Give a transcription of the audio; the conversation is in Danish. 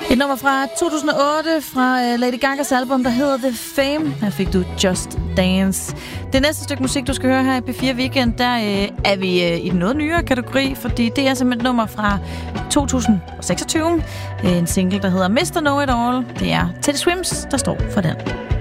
Et nummer fra 2008 fra Lady Gagas album, der hedder The Fame. Her fik du Just Dance. Det næste stykke musik, du skal høre her i P4 Weekend, der er vi i den noget nyere kategori, fordi det er simpelthen et nummer fra 2026. En single, der hedder Mr. Know It All. Det er Teddy Swims, der står for den.